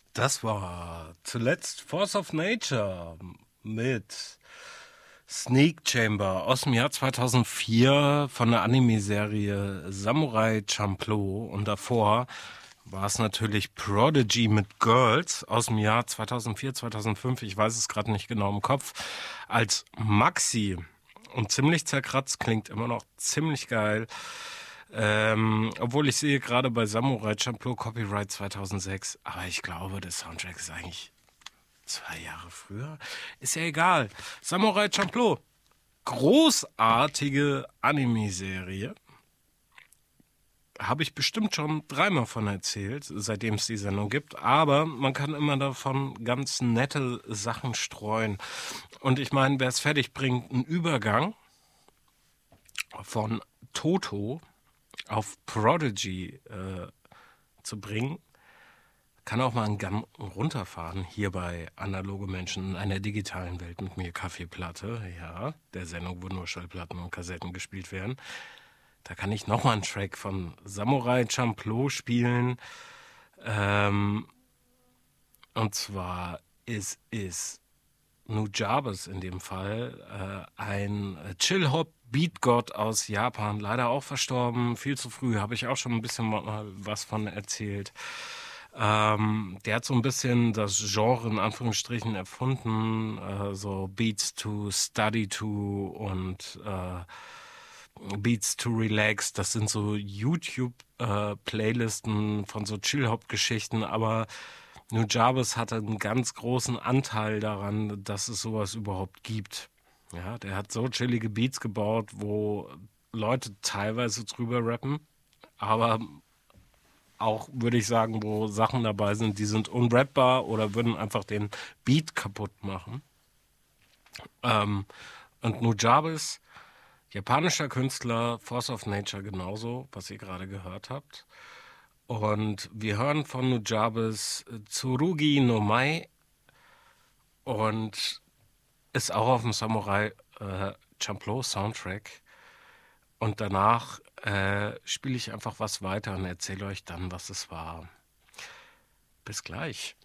Das war zuletzt Force of Nature mit Sneak Chamber aus dem Jahr 2004 von der Anime-Serie Samurai Champloo. Und davor war es natürlich Prodigy mit Girls aus dem Jahr 2004, 2005. Ich weiß es gerade nicht genau im Kopf. Als Maxi. Und ziemlich zerkratzt, klingt immer noch ziemlich geil. Obwohl ich sehe gerade bei Samurai Champloo Copyright 2006, aber ich glaube, der Soundtrack ist eigentlich 2 Jahre früher. Ist ja egal. Samurai Champloo, großartige Anime-Serie. Habe ich bestimmt schon dreimal von erzählt, seitdem es die Sendung gibt. Aber man kann immer davon ganz nette Sachen streuen. Und ich meine, wer es fertig bringt, einen Übergang von Toto auf Prodigy zu bringen, kann auch mal einen Gang runterfahren hier bei Analoge Menschen in einer digitalen Welt mit mir Kaffeeplatte. Ja, der Sendung, wo nur Schallplatten und Kassetten gespielt werden. Da kann ich nochmal einen Track von Samurai Champloo spielen. Und zwar ist Nujabes in dem Fall ein Chill-Hop-Beat-Gott aus Japan, leider auch verstorben, viel zu früh, habe ich auch schon ein bisschen mal was von erzählt. Der hat so ein bisschen das Genre in Anführungsstrichen erfunden, so Beats to Study to und Beats to Relax. Das sind so YouTube-Playlisten von so Chill-Hop-Geschichten, aber Nujabes hatte einen ganz großen Anteil daran, dass es sowas überhaupt gibt. Ja, der hat so chillige Beats gebaut, wo Leute teilweise drüber rappen, aber auch, würde ich sagen, wo Sachen dabei sind, die sind unrappbar oder würden einfach den Beat kaputt machen. Ähm, und Nujabes, japanischer Künstler, Force of Nature genauso, was ihr gerade gehört habt. Und wir hören von Nujabes Tsurugi no Mai und ist auch auf dem Samurai Champloo Soundtrack. Und danach spiele ich einfach was weiter und erzähle euch dann, was es war. Bis gleich.